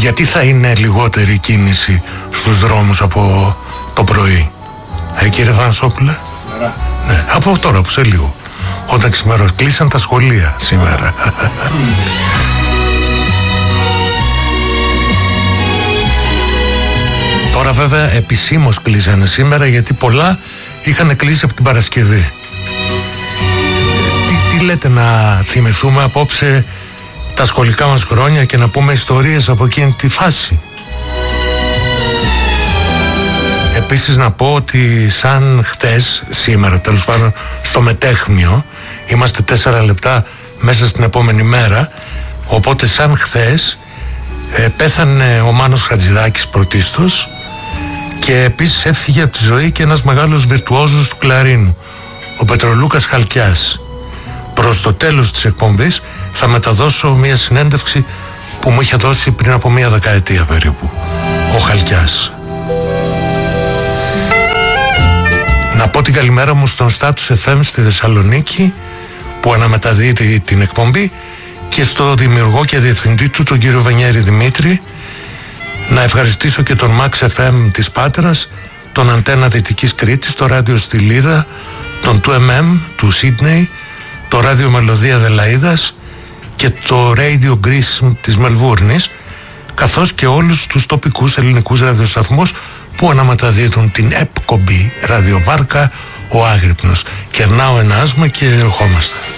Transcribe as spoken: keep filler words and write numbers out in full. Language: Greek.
γιατί θα είναι λιγότερη κίνηση στους δρόμους από το πρωί? Ε, κύριε Θανασόπουλε. Ναι, από τώρα που σε λίγο. Όταν ξημερώσει, κλείσαν τα σχολεία σήμερα. Τώρα βέβαια επισήμως κλείσανε σήμερα, γιατί πολλά είχαν κλείσει από την Παρασκευή. Τι, τι λέτε, να θυμηθούμε απόψε τα σχολικά μας χρόνια και να πούμε ιστορίες από εκείνη τη φάση? Επίσης να πω ότι σαν χτες, σήμερα τέλος πάντων, στο μετέχμιο, είμαστε τέσσερα λεπτά μέσα στην επόμενη μέρα, οπότε σαν χθες ε, πέθανε ο Μάνος Χατζηδάκης πρωτίστως, και επίσης έφυγε από τη ζωή και ένας μεγάλος βιρτουόζος του κλαρίνου, ο Πετρολούκας Χαλκιάς. Προς το τέλος της εκπομπής θα μεταδώσω μια συνέντευξη που μου είχε δώσει πριν από μια δεκαετία περίπου ο Χαλκιάς. Να πω την καλημέρα μου στον Status εφ εμ στη Θεσσαλονίκη, που αναμεταδίδει την εκπομπή, και στο δημιουργό και διευθυντή του, τον κύριο Βενιέρη Δημήτρη. Να ευχαριστήσω και τον Max εφ εμ της Πάτρας, τον Αντένα Δυτικής Κρήτης, το ράδιο Στυλίδα, τον του εμ εμ του Σίδνεϊ, το ράδιο Μελωδία Δελαΐδας και το Radio Greece της Μελβούρνης, καθώς και όλους τους τοπικούς ελληνικούς ραδιοσταθμούς που αναμεταδίδουν την εκπομπή Ραδιοβάρκα ο Άγρυπνος. Κερνάω ένα άσμα και ερχόμαστε.